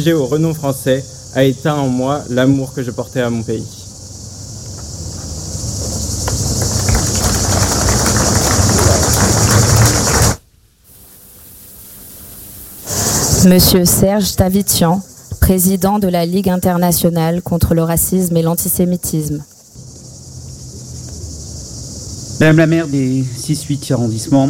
Au renom français a éteint en moi l'amour que je portais à mon pays. Monsieur Serge Tavitian, président de la Ligue internationale contre le racisme et l'antisémitisme. Madame la maire des 6-8 arrondissements,